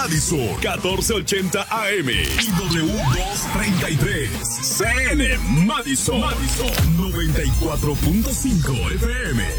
Madison, 1480 AM y W233. CN Madison, 94.5 FM.